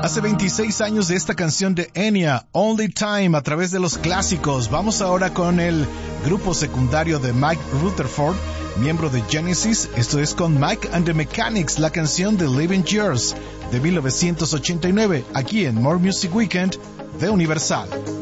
Hace 26 años de esta canción de Enya, Only Time, a través de los clásicos. Vamos ahora con el grupo secundario de Mike Rutherford, miembro de Genesis. Esto es con Mike and the Mechanics, la canción de Living Years de 1989, aquí en More Music Weekend de Universal.